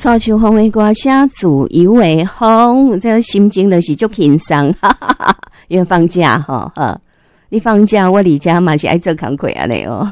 蔡秋风的歌写自由的风，这心情就是足轻松，哈哈哈。因为放假吼，你放假我离家嘛是爱做工课安尼哦。